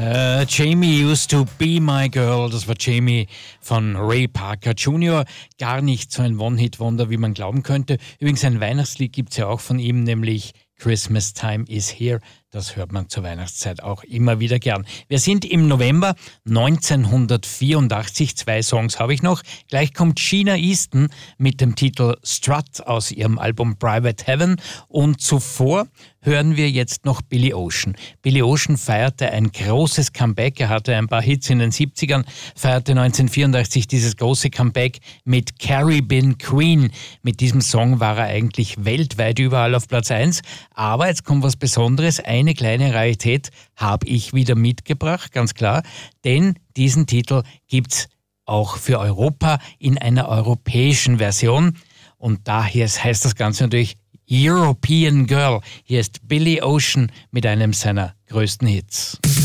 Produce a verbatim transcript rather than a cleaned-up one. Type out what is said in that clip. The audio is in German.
Uh, Jamie used to be my girl. Das war Jamie von Ray Parker Junior Gar nicht so ein One-Hit-Wonder, wie man glauben könnte. Übrigens ein Weihnachtslied gibt es ja auch von ihm, nämlich Christmas Time is Here. Das hört man zur Weihnachtszeit auch immer wieder gern. Wir sind im November neunzehnhundertvierundachtzig. Zwei Songs habe ich noch. Gleich kommt Sheena Easton mit dem Titel Strut aus ihrem Album Private Heaven. Und zuvor hören wir jetzt noch Billy Ocean. Billy Ocean feierte ein großes Comeback. Er hatte ein paar Hits in den siebzigern, feierte neunzehnhundertvierundachtzig dieses große Comeback mit Caribbean Queen. Mit diesem Song war er eigentlich weltweit überall auf Platz eins. Aber jetzt kommt was Besonderes. Eine kleine Rarität habe ich wieder mitgebracht, ganz klar. Denn diesen Titel gibt's auch für Europa in einer europäischen Version. Und daher heißt das Ganze natürlich European Girl. Hier ist Billy Ocean mit einem seiner größten Hits.